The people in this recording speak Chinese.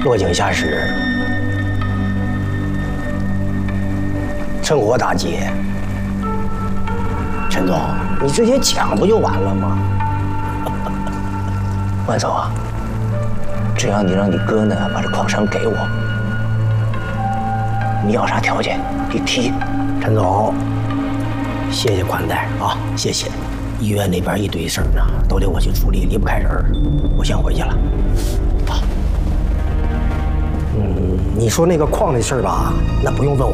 落井下石，趁火打劫。陈总，你直接抢不就完了吗？ 万总啊，只要你让你哥呢把这矿山给我，你要啥条件你提。 陈总，谢谢宽待啊，谢谢。医院那边一堆事儿呢，都得我去处理，离不开人儿，我先回去了。啊，你说那个矿那事儿吧，那不用问我。